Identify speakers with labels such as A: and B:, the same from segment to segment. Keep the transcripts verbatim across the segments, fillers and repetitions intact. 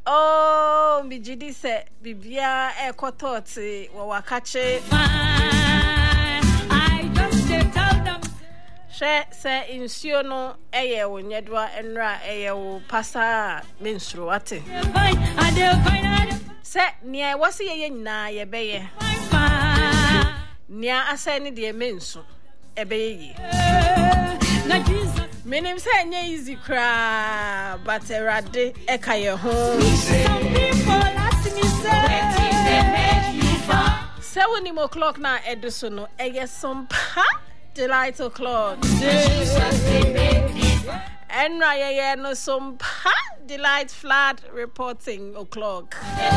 A: Oh, mi jidi se bibia e kototi wa wakache. I just tell them. She se insio no eye wo nyedwa enra eye wo pasa mensuro ate. Se nia wasi ye nyina ye beye. Nia asani de mensu ebeye yi. Na Jesus menim say nye easy cra but erade ekaye ho. Some people ask me say seven o'clock na eduso no eye some pa delight o'clock. Enra ye no some pa delight flood reporting o'clock.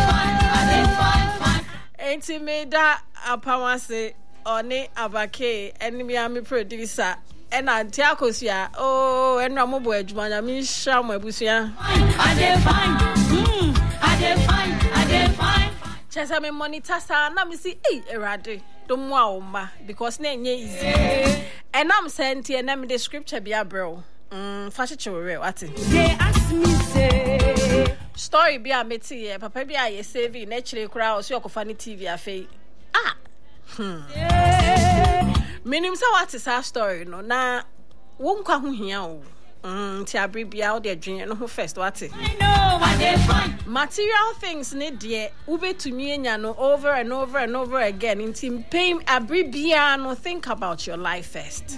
A: Enti me da apawase oni abake enimi ami producer and Auntie Akosia, oh, and Ramobo Edgemana, Miss Sham, Busia. I did fine. I did fine. I did fine. Chesame monitor, son, let me see, eh, erade, don't wow, because name ye easy. And I'm sent here, and I'm the scripture be a bro. Um, fashion real, what they ask me, say, story be a meti, papa be a saving, naturally crowd, so funny T V affair. Ah, hmm. Meaning so what is our story no na won kwa ho hia o mm ti abribia o de adwen no ho first what I know what they find material things ne de ubetumi enya no over and over and over again in team pain abribia no think about your life first.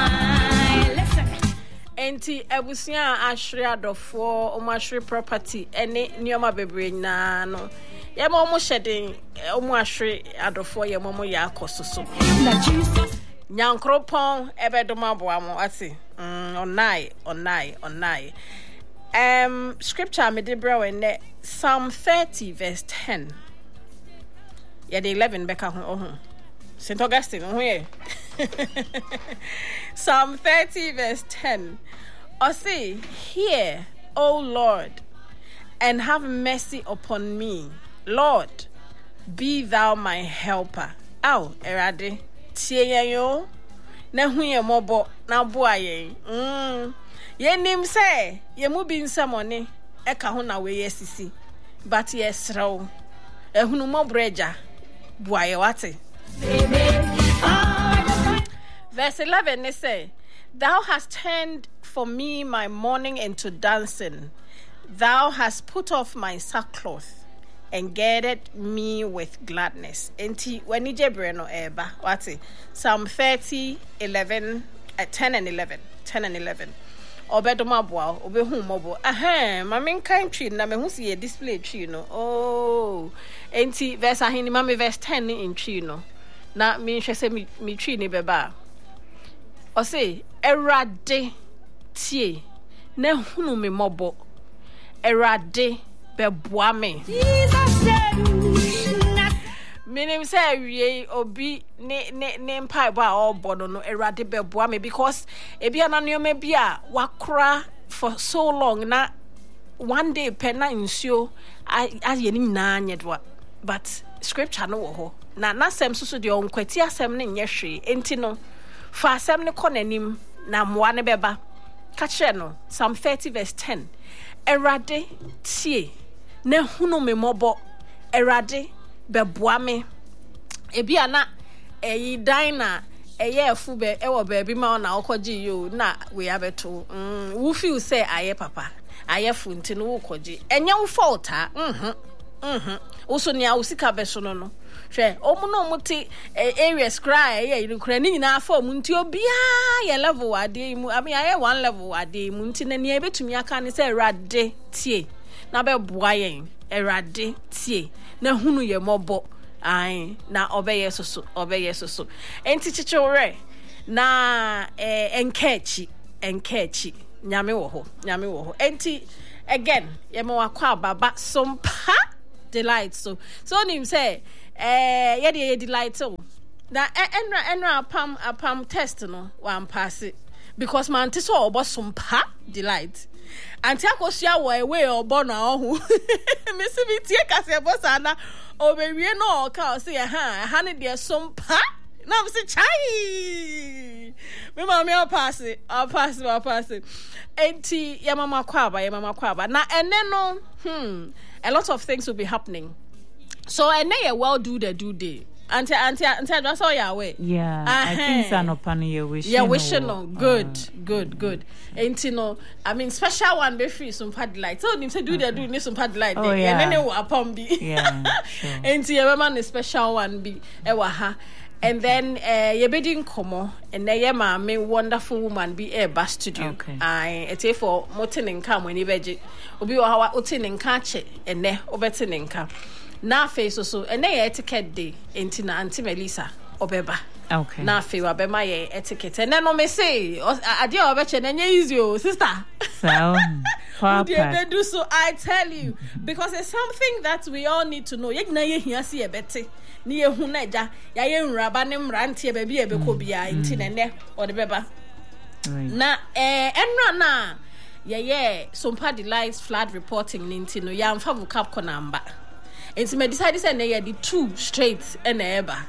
A: Enti ebusia ahwere adofo o mahwere property ene nioma bebre na no ye mo mo hyeden o mo ahwere adofo ye mo mo ya akososo na Jesus Nyankropon ebedoma boamo ati mm onai onai onai um scripture me de bro in Psalm thirty verse ten ya de eleven beka ho ho Saint Augustine ho ye Psalm thirty verse ten or say hear O Lord and have mercy upon me Lord be thou my helper aw erade tie yo na hu ye mobo na boa ye mm ye nim say ye mu bi nsamone e ka ho na we yesisi but ye srew ehunu mobreja boa ye wate verse eleven they say thou hast turned for me my mourning into dancing thou hast put off my sackcloth and girded me with gladness. Enti when you no eba what Psalm thirty eleven uh, ten and eleven ten and eleven. Obedoma boa obehu mobo aha mame kan tree na me hu see display tree no oh enti verse ahini mame verse ten in tree no na me hwe se me tree ni beba o say erade tie na hunu me mobo erade beboa me Jesus said meaning say we obi ne ne ne mpa ba all bono no erade beboa me because ebia na no me bia wakra for so long na one day pe na nsuo aye ni nyina nyedwa but scripture no wo ho na na sem so de onkwati asem ne nye hwe enti no fa asem ne konanim na moa ne beba ka kire no Psalm thirty verse ten erade tie na hunu me mobo erade beboa me ebia na eyi dan na eye afu be ewo baabi ma na okoji yo na we abeto mm wo feel say aye papa aye fu nti no wo koji enye wo fault a mhm mhm wo so nia wo sika be so no no hwe omu no muti areas cry eye iri kura ni nyina afa omu nti obia ye level ade mu abi aye one level ade mu nti na nia betumi aka ne say erade tie na be boa yen erade tie na hunu ye mobo ai na obeye soso obeye soso enti chichore na eh enkechi enkechi nyame wo ho nyame wo ho enti again ye mo akwa baba sompa delight so so nim say eh ye de ye delight so na enra enra apam apam test no wan pass it because man ti so obo sompa delight anti akosia wo ewe obo na ohu me se bi tie kase boss ana obewie no ka say ha ha ne de sompa na me se chai me ma me pass it I'll pass it I'll pass it enti ya mama kwaba ya mama kwaba na ene no hmm a lot of things will be happening. So and they well do the do day. Auntie, auntie, auntie, I saw your way.
B: Yeah, uh-huh. I think it's an open your wish.
A: Yeah, wish no. Good, uh, good, good. And you know, I mean, special one be free some pad light. So you say do the do need some pad light.
B: Oh yeah.
A: And then they upon be.
B: Yeah. Sure.
A: And you man the special one be. Ewa ha. And then uh, you be doing komo. And then you ma me wonderful woman be a bus studio.
B: Okay.
A: I it's for motin and come when you veg. Obi wa hawa utin and catch it. And then obetin and come. Na face so and they etiquette day into na Auntie Melissa obeba.
B: Okay.
A: Na fe wa be my etiquette. And then no me say I dear obeche na easy o sister.
B: So Papa.
A: They do so I tell you because it's something that we all need to know. Ye na ye hia se e bete. Ni ye hu na ja ya ye nraba ne mrante e ba bi e be ko bia nti na ne o de beba. Na eh enra na ye ye Sompa Delights flood reporting ninti no ya mfa vocab ko number. And so me decided say na the two straight and ever.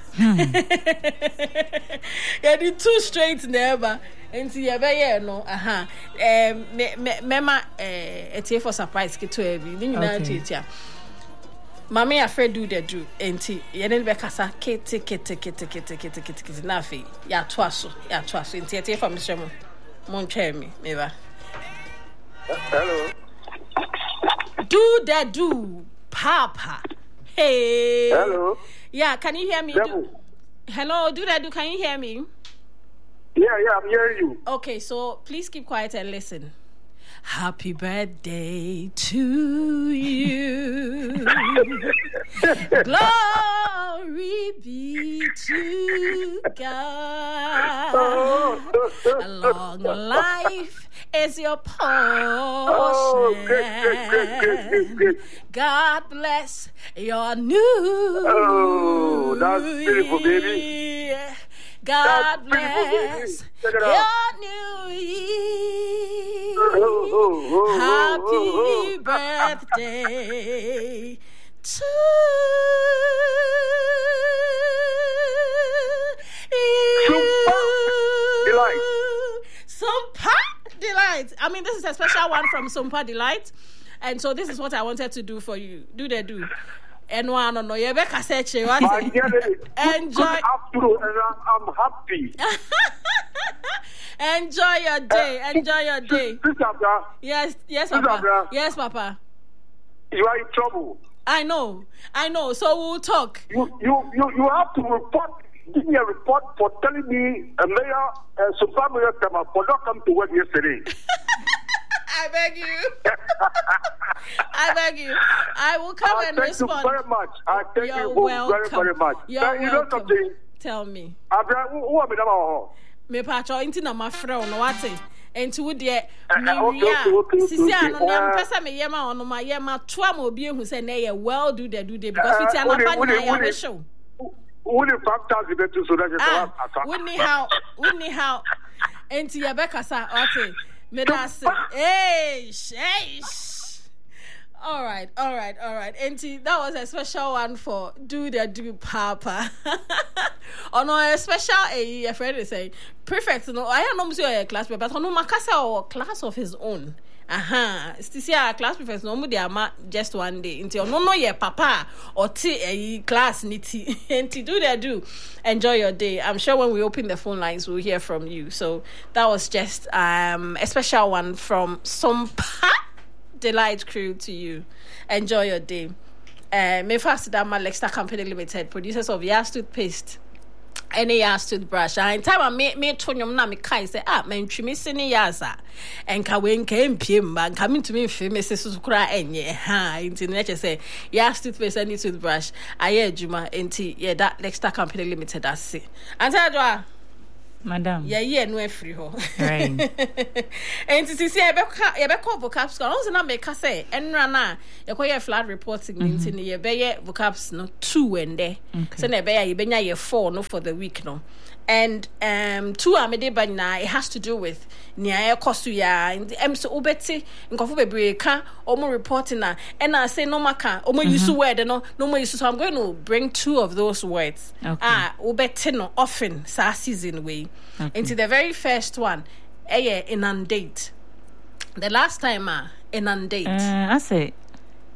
A: Yeah, the two straight never. And so yeah, yeah, no, aha. Um, me me mema eh eti for surprise ke to ebi. Ni nyina titia. Mama afraid do the do. Enti ye ne be kasa kete kete kete kete kete kete kete na fe. Ya to aso, ya to aso. Enti eti for me swem. Mon twa me, me ba.
C: Hello.
A: Do the do. Papa. Hey.
C: Hello.
A: Yeah, can you hear me? Do, hello, do that do can you hear me?
C: Yeah, yeah, I'm hearing you.
A: Okay, so please keep quiet and listen. Happy birthday to you. Glory be to God. A long life is your portion.
C: Oh, good, good, good, good, good, good.
A: God bless your new.
C: Oh, that's beautiful, baby.
A: God
C: that's
A: bless
C: your
A: new year.
C: Oh, oh, oh,
A: Happy
C: oh, oh, oh.
A: birthday to you. Sompa Delight. I mean, this is a special one from Sompa Delight. And so this is what I wanted to do for you. Do they do? And one no no you be cassette what enjoy
C: afternoon and I'm, I'm happy.
A: Enjoy your day. Enjoy your day.
C: Sister,
A: yes, yes, Papa. Yes, Papa.
C: You are in trouble.
A: I know. I know. So we'll talk.
C: You you you, you have to report give me a report for telling me a mayor uh, Super Mayor Tema for not come to work yesterday.
A: I beg you. I beg you. I will come
C: I
A: and
C: thank
A: respond.
C: Thank you very much. I thank
A: You're
C: you
A: welcome.
C: very, very much.
A: You're
C: uh, you
A: welcome.
C: know something?
A: Tell me.
C: Abra, who am I?
A: Me pacho inti na mafrɛ no wate. Enti wo de me
C: okay,
A: wia.
C: okay, okay,
A: Sisi
C: okay.
A: ano na mpesa me yema ono ma yema toa ma obi ehu se na ye well do the do the because
C: Uh,
A: fiti anapa
C: wuli-
A: na ya
C: wuli-
A: we show.
C: Who the factors get to so that
A: Ah, wouldn't how, wouldn't how, enti ya beka sa, okay, me da se, hey, hey, all right, all right, all right, enti, that was a special one for do the do Papa. Oh no, a special, a, a friend is saying, prefect, no, I am not sure a class, but no, Makasa or class of his own. Aha, still see our class professor no mu dey ama just one day. Until no no your papa or t a class niti. And to do that do enjoy your day. I'm sure when we open the phone lines we'll hear from you. So that was just um a special one from Sompa Delight crew to you. Enjoy your day. Uh me fast that my Lexta Company Limited, producers of Yas toothpaste. Any yas toothbrush. And time I me me tonyum na me kai say ah me ntwimi sini yasa. Enka we nka empiem ba nka me ntumi mfe me sesu kura enye ha nti na che say yas toothpaste any toothbrush aye adwuma nti ye that Lexta Company Limited ase. Anta adwa
B: Madam.
A: Yeah, yeah, no free ho.
B: Right.
A: And to see ebe ye be call vocabs ko no na make say enra na ye ko ye flood reporting nti ne ye be ye vocabs no two ende. So na be ye benya ye four no for the week no. And um two amede ba na it has to do with nia e kosu ya em so obeti nkofo bebre ka omo reporting na and I say no maka omo use word no no mo use, so I'm going to bring two of those words.
B: Okay.
A: Ah obeti no often sa season way.
B: Okay.
A: Into the very first one, eh inundate. The last time ah inundate.
B: Uh, I say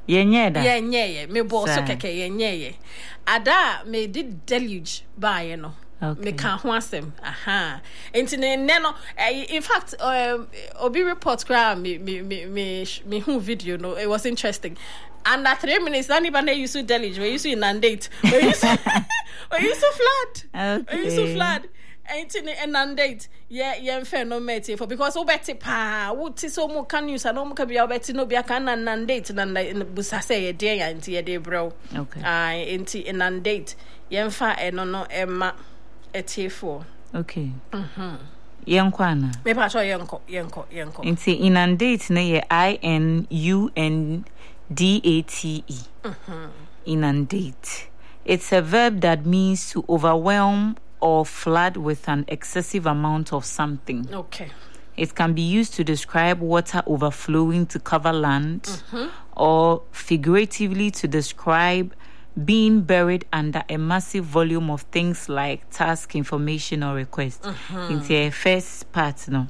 B: Yenye da.
A: Yenye, me bo so
B: Sir.
A: keke yenye. Ada me did deluge by you know.
B: Okay.
A: Me can ho asem. Aha. Enti ne ne no eh, in fact um obi report cry me me me me me who video no it was interesting. And at three minutes, not even they used to deluge, we used to inundate, we used to, we used to flood, we used to
B: Okay.
A: flood. Ain't in inundate, yeah, yeah, fair no mate for because obeti pa, what is so more can use and no can be obeti no be a can inundate and busa say a day and tea a day, bro.
B: Okay.
A: I ain't inundate, yenfa and no no emma a tea for.
B: Okay. Mhm. Yenkwana.
A: Maybe I show yanko, yanko, yanko.
B: Inti inundate na ye I N U N D A T E.
A: Mhm.
B: Inundate. It's a verb that means to overwhelm or flood with an excessive amount of something.
A: Okay.
B: It can be used to describe water overflowing to cover land, or figuratively to describe being buried under a massive volume of things like task, information, or request. In the first part, no,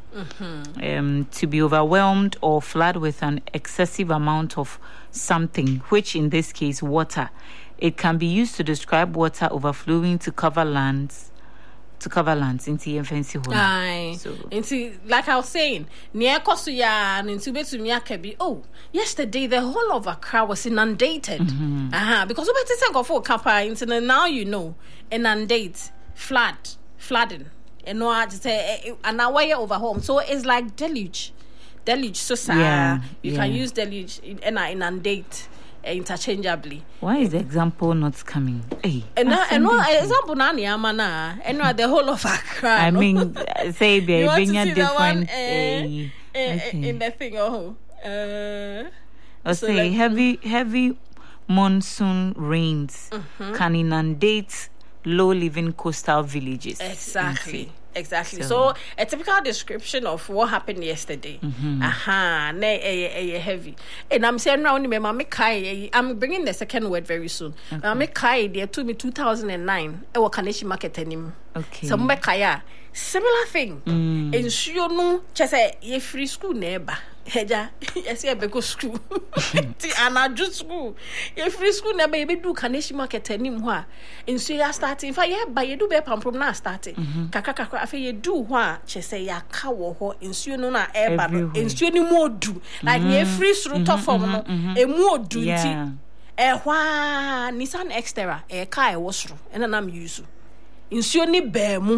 B: um, to be overwhelmed or flood with an excessive amount of something, which in this case, water. It can be used to describe water overflowing to cover lands. To cover lands into the fancy home.
A: Aye.
B: So-
A: Into like I was saying, near Kosuya and into Betumiakabi. Oh, yesterday the whole of Accra was inundated. Uh-huh. Because we better go for Kappa into the now you know inundate, flood, flooding. And no I just say an hour over home. So it's like deluge. Deluge so sad.
B: Yeah,
A: You
B: yeah.
A: can use deluge and inundate uh, interchangeably.
B: Why is the example not coming? Hey,
A: And now,
B: that's
A: and no,
B: something to-
A: example na ni amana. And no, the whole of Accra.
B: I
A: no?
B: mean, say
A: You
B: they're
A: want to
B: being a
A: see that one,
B: different.
A: eh,
B: eh,
A: eh,
B: okay.
A: in the thing, oh, uh,
B: Or
A: so
B: say
A: like-
B: heavy, heavy monsoon rains can inundate low-living coastal villages.
A: exactly, exactly. So,
B: So-
A: a typical description of what happened yesterday. Aha, ne eh, eh, heavy. And I'm saying now, me mama kai. I'm bringing the second word very soon. Mama kai, they told me two thousand nine. I was Kaneshi market anymore.
B: Okay.
A: So mama kaya similar thing. And sure no, just say ye free school neighbor. Heja, yes, yeah, because school. And I just school. Ye free school neighbor, you do Kaneshi market anymore. And so you starting. If I yeah, but you do be pam from now starting. Kaka kaka, if you do what, she say ya kawo ho. And so you know na eba.
B: Everywhere.
A: And so you more do like ye free through top form no. E more do
B: Yeah.
A: Eh wa Nissan Xterra eh car e wosro. And then I'm used. Nsuo ni baamu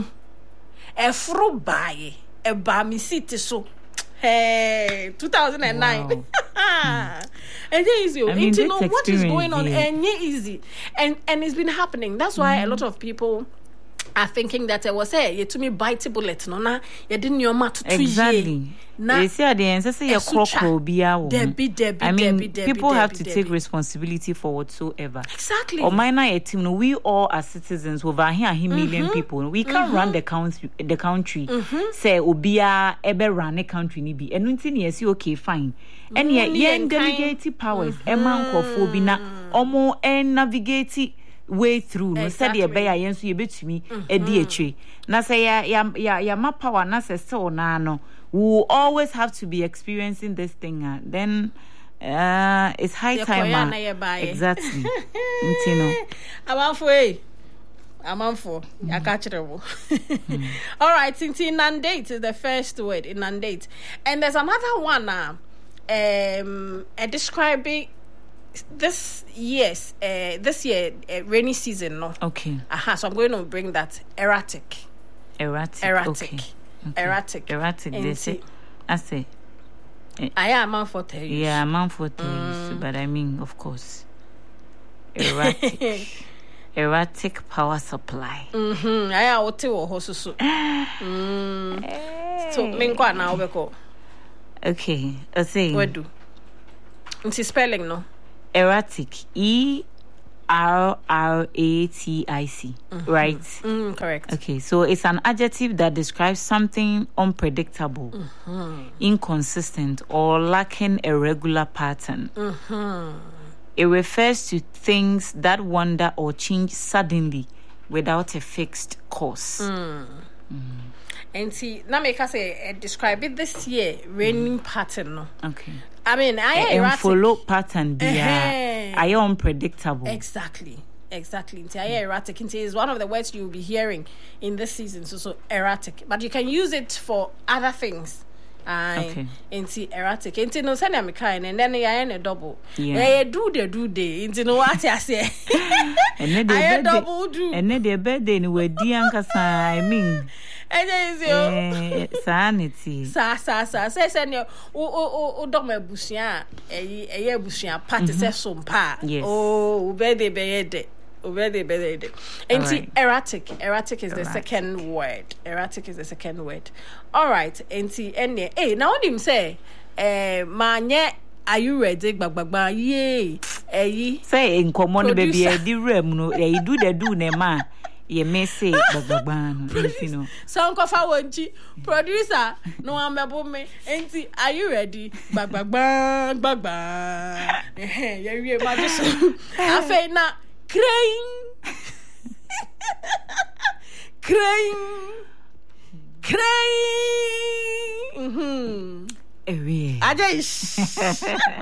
A: efro baaye e ba mi city so hey two thousand nine
B: Wow.
A: and it is you
B: I mean,
A: to
B: this
A: know what is going on
B: experience,
A: and yeah, easy and and it's been happening. That's why a lot of people are thinking that it was hey you to me bite bullet no na you didn't your mat to
B: Exactly.
A: na
B: They say at the end, say your
A: Esucha.
B: crocodile be our
A: Debbie, Debbie,
B: I mean,
A: Debbie, Debbie,
B: people have
A: Debbie,
B: to take
A: Debbie.
B: responsibility for whatsoever.
A: exactly
B: Or minor a team, no, we all as citizens over here, here million people. We can't run the country. The country say obia ebe run the country ni bi. And until you see okay fine. And yet,
A: Only
B: yeah,
A: in
B: delegate powers. Eman kofobi na omo and navigate way through. No said ya
A: Exactly.
B: beya yensu ye betumi edi etwe. Na say ya ya ya ya ma power na say so na no. We will always have to be experiencing this thing. Uh, then uh, it's high
A: Ye
B: time.
A: koya
B: uh,
A: na ye baye.
B: Exactly. Nti no.
A: Amanfo eh. Amanfo. I catch it. All right, since inundate is the first word, inundate. And there's another one now. Um, uh, describing this year's, uh, this year, uh, rainy season, no?
B: Okay.
A: Aha, so I'm going to bring that erratic.
B: Erratic.
A: Erratic.
B: Okay. Okay.
A: Erratic.
B: Erratic. They
A: And
B: say.
A: see-
B: I say.
A: I am man for tell you.
B: Yeah, man for tell
A: Mm.
B: you, but I mean, of course, erratic. Erratic power supply.
A: Mhm. I am what you ho so so. Mm. So me kwa na obeko.
B: Okay. I say.
A: What do? It's spelling no.
B: Erratic. E R R A T I C. Right.
A: Mm, correct.
B: Okay, so it's an adjective that describes something unpredictable, inconsistent, or lacking a regular pattern. It refers to things that wander or change suddenly without a fixed course.
A: And see, now make us say uh, describe it this year raining mm. pattern. No?
B: Okay.
A: I mean, I
B: am erratic. Follow pattern be uh-huh. I am unpredictable.
A: Exactly. Exactly. It's mm. erratic. It's one of the words you will be hearing in this season. So, so erratic. But you can use it for other things. Aye. Okay. Into erratic. Into no send me kind and then I am a double. Yeah. do the do the. Into no what I say.
B: And then I double do. And then the birthday in where Dianca I mean.
A: And then
B: is sanity.
A: Sa sa sa say send you o o o dog me busia eh eh busia party say some pa. Oh, birthday birthday. Already better. And see, erratic. Erratic is erratic. the second word. Erratic is the second word. All right. And see, and hey, now what do you say? Eh, manye, are you ready? Bag bag bag. Yay. Eh,
B: say in common baby. I do rem no. I do the do ne ma. Ye may say bag bag bag. You know.
A: So uncle Fawanchi, producer. No I'm about me. And see, are you ready? Bag bag bag bag bag. Eh, yeah, yeah, magician. I say na. Crying, crying, crying. Mm-hmm.
B: Yeah.
A: Ajayish.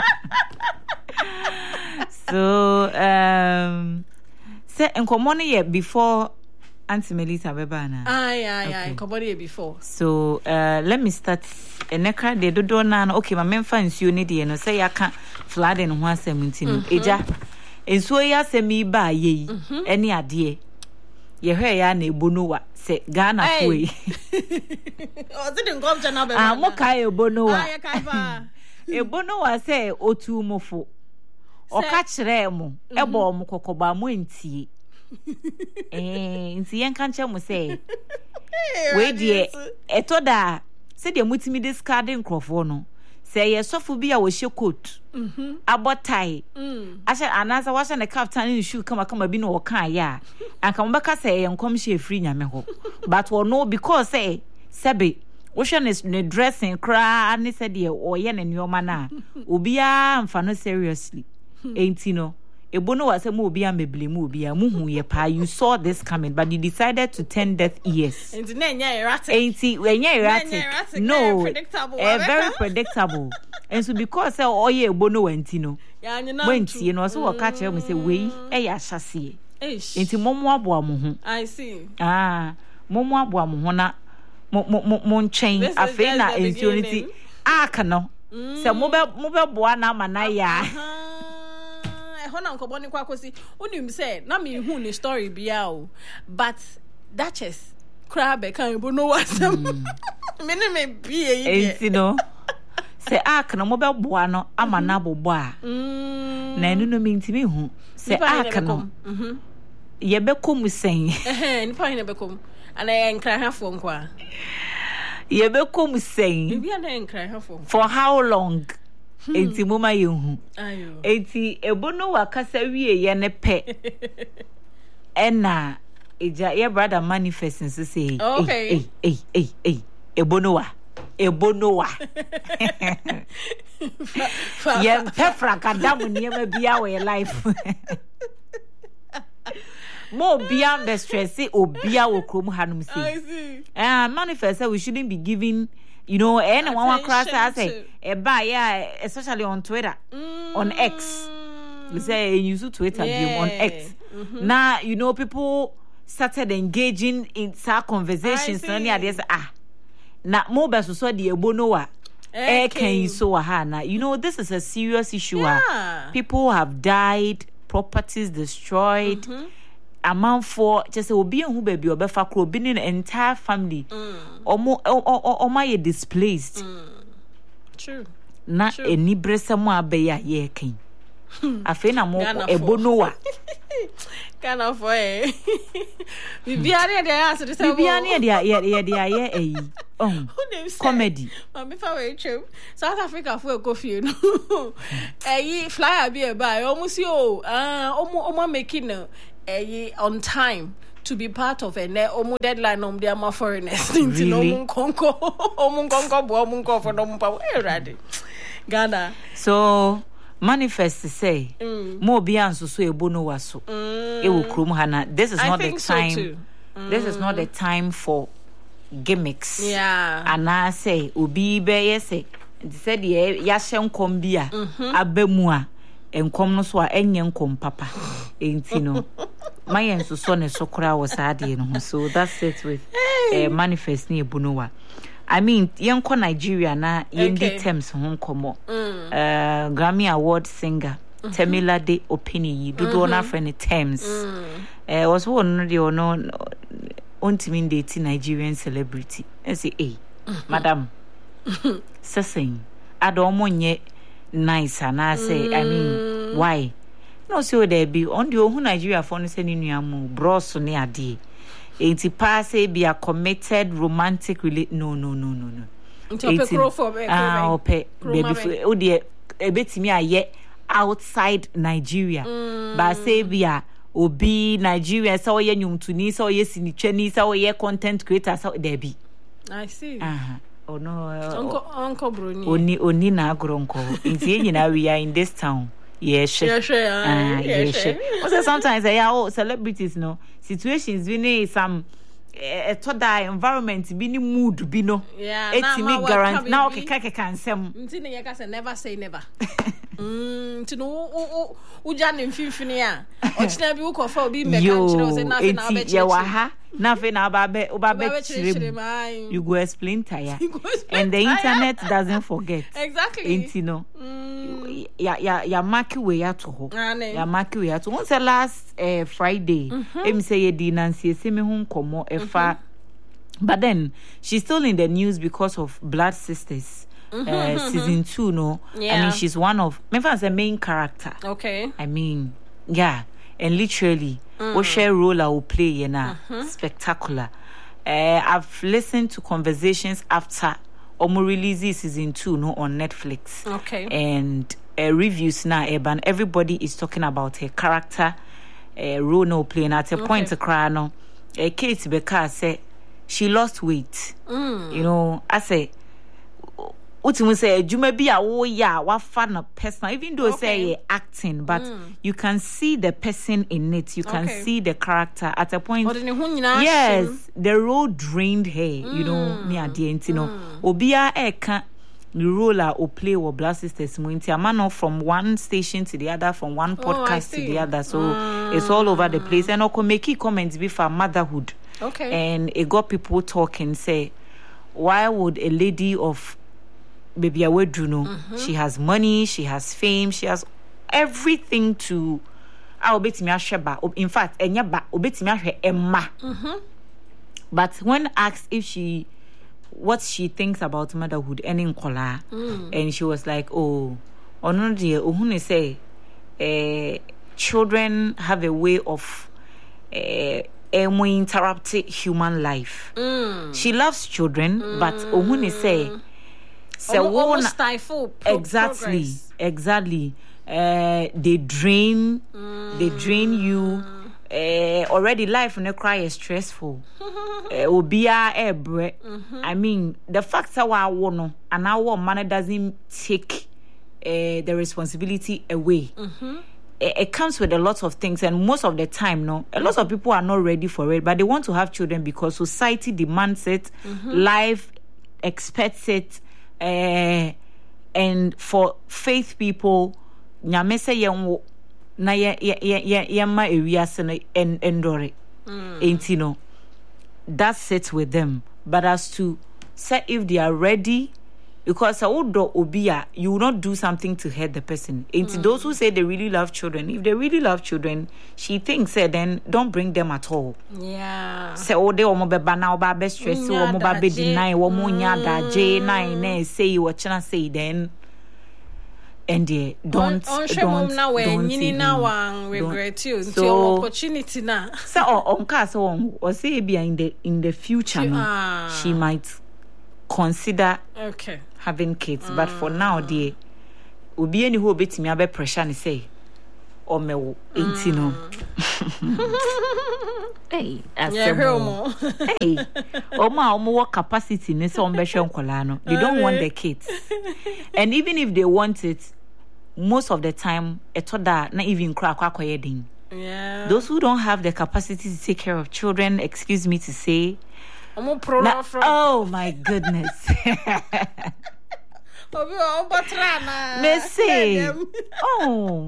B: So, um, say, and come on here before Auntie Melissa Bebana.
A: Aye, aye, aye. Come on here before.
B: So, uh, let me start. And nekra de do do na okay, my men fans you need you know say I can't flood in one seventeen. Eja. Enso ya semi ba ye eni ade ye hwe ya na ebonowa se Ghana foi
A: o ti din kom chana be
B: ah mo kai ebonowa
A: ah ye kai ba
B: ebonowa se otu mofo o ka kire mo ebo mo kokoba mo ntie eh nti yen kan che mo se we die etoda se de mutimi discarding crofo no se ye sofo bi a wo hye coat mhm abotai mm asha anasa washa ne captain in shoe kama kama bi no wo kan ya anka mbaka se ye nkom hye free nyame ho but wo no because say sebe wo hye ne, ne dressing kra ne se de o ye ne nyoma na obi a mfa no seriously enti no ebono wa se mo obi a mebele mo obi a muhu ye pa you saw this coming but you decided to turn deaf ears
A: enti na nya erratic
B: enti we nya erratic no eh, very predictable and so because say oh ye ebono wa enti no
A: ya nyina
B: wenti no so wo ka kire mo say we e ya hyase enti momo abo mo ho
A: I see
B: ah momo abo mo ho na mo mo mo ntwen afi na enti oniti aka no say mo be mo be boa na mana ya
A: hona nkoboni kwa kosi unim say na me hu ni story bia o but Duchess crab kan bo no wasam me ne me bia yi
B: enti no say ak na mo be boa no ama na bobo a na enu no me ntimi hu say ak no mhm ye be kom sen
A: eh ni pa ni be kom ana ye nkra hafo nkwa
B: ye be kom sen
A: bia na nkra hafo
B: for how long enti moma yehu
A: ayo
B: enti ebono wakasa wie ye ne pe ena eja ye brother manifesting so say
A: okay
B: eh eh eh ebono wa ebono wa ye pefra kadamu niema bia we life mo bia be stress obia wo krom hanum say
A: I see
B: ah manifest say we shouldn't be giving you know anyone want cross say e ba yeah especially on Twitter mm. on X you say you use Twitter yeah. on X mm-hmm. Now you know people started engaging in such conversations and they say ah na mo be so so de ebono wa e kan so ha na you know this is a serious issue
A: yeah.
B: People have died, properties destroyed mm-hmm. Amount for just obi hu baby obefa kro obi ni entire family omo omo ye displaced
A: mm. True
B: na eni bresam abeya ye kan afi na mo ebono wa
A: kana for eh bibiare de aso de say
B: bibiare de ye ye de ye eh oh comedy
A: mama fa we true South Africa for go fie no eh flyer bi e ba omo si o ah omo omo making no eh on time to be part of a omu deadline on the ama foreigners into no mun konko omun konko bo omun konko no mun pa erade Ghana
B: so manifest say mm. mo bi anso so ebono waso
A: mm.
B: e wo krom hana this is
A: I
B: not the time
A: so mm.
B: this is not the time for gimmicks.
A: Yeah.
B: And I say, Ubi be say, said ye yashem kombia, abemua, and komnoswa enyen kom papa. Ain't you know? My and so son is so crowd was adding, so that's it with uh, manifest near Bunowa. I mean, young Nigeria na yendi
A: Okay.
B: Thames home komo.
A: Mm.
B: Uh, Grammy Award singer Temila de Opini, do do na friend Thames. Uh, was one the no ultimate dating Nigerian celebrity. I say, hey, madam, sessing. I don't want ye nice, and I say, I mean, why? No, so there be on the whole Nigeria for sending you a bros on the day. Eighty pass be a committed romantic relate. No, no, no, no, no. Ah, ope baby. Oh dear, a bit me a yet outside Nigeria. But say be a obi Nigeria. So ye nyum to ni. So yes in Chinese. So ye content creator. So there be.
A: I see.
B: Ah. Oh no.
A: Uncle Uncle Bruni.
B: Oni oni na gronko. Inti na we are in this town. Yes,
A: yeah, sure.
B: Ah,
A: yes,
B: sure. Also, sometimes I oh celebrities no situations we need some a to that environment be ni mood be no.
A: Yeah,
B: it's me guarantee now. Okay, kaka can sem.
A: Ntine ye ka say never say never. Mm, ntino u u uja ne mfimfini a. Ochina bi ukofa obi meka nchire o say na fe na be
B: chire. Yo, ha. Na fe na ba be oba be
A: chire.
B: You go explain tire. And the internet doesn't forget.
A: Exactly.
B: Intino. Ya ya ya mark we ya to ho. Ya mark we ya to. Once last uh, Friday, em say ye di Nancy say me hu nkomo efa. But then she's still in the news because of Blood Sisters. Uh, season two, no.
A: Yeah.
B: I mean, she's one of Memphis the main character.
A: Okay.
B: I mean, yeah, and literally, mm. what share role I will play, you know, mm-hmm. spectacular. Uh, I've listened to conversations after Omo releases season two, no, on Netflix.
A: Okay.
B: And uh, reviews now, and everybody is talking about her character, uh, role no playing at a okay. point to cry no. Uh, Kate Becca said she lost weight.
A: Mm.
B: You know, I say. Ultimately, say you may be a oh yeah, what fun a person. Even though okay. say acting, but mm. you can see the person in it. You can okay. see the character at a point. Yes, the role drained her. Mm. You know, me at the end, you know, Obia eka the role or play or Blood Sisters. A man from one station to the other, from one podcast oh, to the other. So mm. it's all over the place. And I could make key comments before motherhood.
A: Okay,
B: and it got people talking. Say, why would a lady of baby awedu no mm-hmm. she has money, she has fame, she has everything to I obetimi ahweba. In fact enya ba obetimi ahwe emma. But when asked if she what she thinks about motherhood and in kola mm. and she was like, oh ono de ohun say eh children have a way of eh emo interrupt human life. Mm. She loves children mm. but ohun say
A: so almost stifle pro-
B: exactly
A: progress.
B: exactly uh they drain mm. they drain you uh, already life in a cry is stressful uh, obia ebre I mean the fact that I want and our man doesn't take uh, the responsibility away. Mm-hmm. it, it comes with a lot of things, and most of the time no a lot of people are not ready for it, but they want to have children because society demands it. Mm-hmm. Life expects it. Uh, and for faith people, nyame say yen na ye ye ye ye ma ewiase no en endore enti no that sits with them. But as to say if they are ready, because odo obia you will not do something to hurt the person. Enti mm. those who say they really love children, if they really love children, she thinks say then don't bring them at all.
A: Yeah.
B: Say oh they omo beba na oba be stress omo ba be deny omo nya daje na na say you what chana say then and they don't
A: on, on
B: don't
A: na we nyini na wan regret you so opportunity na
B: so on ka so on or say be in the in the future she, no, uh, she might consider
A: okay
B: having kids. Mm. But for now the obi any who betimi abe pressure ni say o mewo enti no hey asemo hey o ma o mo capacity ni so on be hwe nkola no they don't want the kids. And even if they want it, most of the time etoda na even crack akoye din.
A: Yeah,
B: those who don't have the capacity to take care of children, excuse me to say,
A: Omo pro
B: Na-
A: from.
B: oh my goodness.
A: Obi o batrana.
B: Messy. Oh.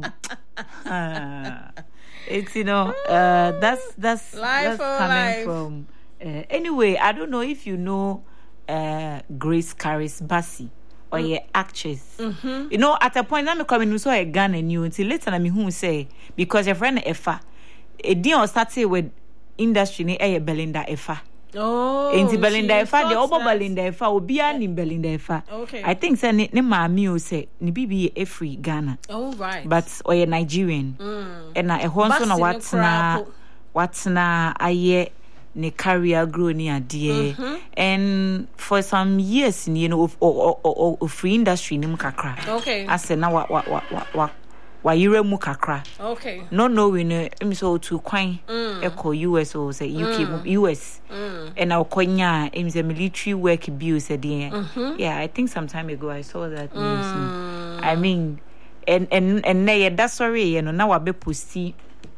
B: Uh, it's, you know, uh, that's that's
A: Life
B: that's
A: or
B: coming
A: life.
B: from. Uh, anyway, I don't know if you know uh, Grace Karis Bassi or mm. your actress. Mm-hmm. You know, at a point, I'm coming so a gun and you until later. I mean, who say because your friend Efa, a deal started with industry near Belinda Efa.
A: Oh,
B: Enti Belinda
A: she
B: Efa, the
A: thought
B: Obo
A: that-
B: Belinda Efa, obi ani Belinda Efa.
A: Okay.
B: I think say ne ne maami o say ni bibi e free Ghana.
A: Oh, right.
B: But oye Nigerian.
A: Mm.
B: And na ehon so na
A: Basi ne
B: watna
A: koraa
B: watna aye ne career grow ni ade.
A: Mhm.
B: And for some years you know of of of, of free industry ni mu kakra.
A: Okay.
B: I say na wa wa wa wa wa wa yire mu kakra.
A: Okay.
B: No knowing eh em so to kwan
A: Mm.
B: echo U S or say U K
A: Mm.
B: U S.
A: Mm.
B: And our konya em say military work bill said
A: Mhm.
B: yeah, I think some time ago I saw that news.
A: Mm.
B: I mean, and and and nay that's sorry, you know, now I be pussy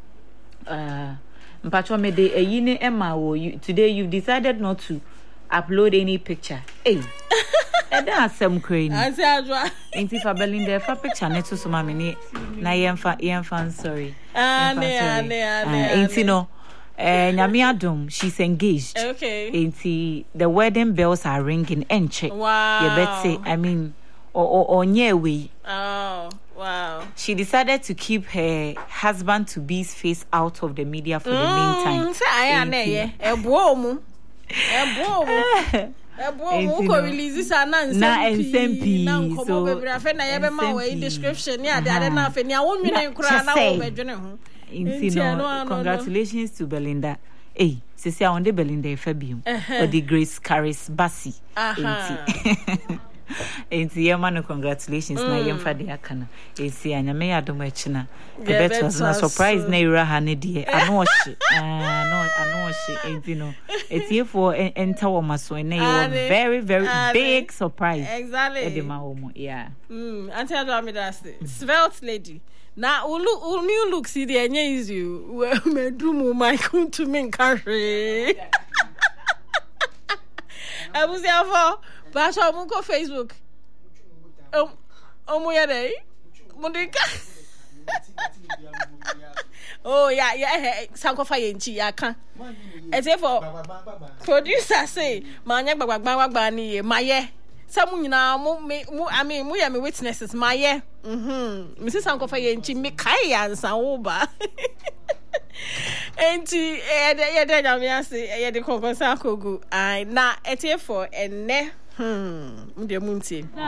B: uh mpacho me de eyi ne Emma wo you today you've decided not to upload any picture. Hey. And that's some crazy.
A: Anti adwa.
B: Inti fa Belinda fa picture ne to so mama ni na yemfa yemfa sorry.
A: Ah,
B: Yemfa
A: ne, ah,
B: sorry.
A: ne, ah,
B: Ah,
A: ne, ah,
B: Inti
A: ne.
B: no eh nyame adom she's engaged.
A: Okay.
B: Inti the wedding bells are ringing and check.
A: Wow.
B: You bet say I mean or or or nye we.
A: Oh, wow.
B: She decided to keep her husband to be's face out of the media for the meantime.
A: Say I na ye. Ebo mu. Ebo mu. Ebo mu ko release this na nsem
B: Na nsem pii,
A: na
B: so,
A: nkomo bebre afa na ye be ma
B: nsem
A: we
B: pii.
A: description ni ade ade
B: Aha.
A: na afa ni a wonwene nkura na
B: kyɛ
A: wo
B: sɛ,
A: bedwene ho.
B: Inti
A: Inti ano,
B: no,
A: ano, ano.
B: congratulations to Belinda. Hey, sisi a onde Belinda Efabium
A: Uh-huh.
B: or the Grace Karis Bassi.
A: Aha.
B: Inti. Inti yema no congratulations na yemfa de akana. Esi anyame adom achina.
A: Yeah,
B: Ebet was na
A: better
B: surprise
A: so.
B: na ira ha ne de. Ano ohye. Ah, no, ano ohye. Inti no. Eti for enter wo maso na you
A: Ade,
B: very very
A: ade.
B: big surprise.
A: Exactly.
B: Ede ma wo mo. Yeah.
A: Mm, Auntie Adwa me that's it. Svelte lady. Na ulu ulu new look see the enye easy. We me do mo my come to me country. Abusi afọ, but I'm on Facebook. Um, um, where they? Monica. Oh yeah, yeah. Sanko fire inchi ya kan. Ete for producer say, manya gbagba gbagba ni maye. Some nyina mo me mo I mean mo ya me witnesses maye. Mhm. Me say sanko fire inchi me kai ansa wo ba. Enti eh ye de na me ase ye de kokonsa kogu. Ai na ete for enne. Hmm. Mo de muntie.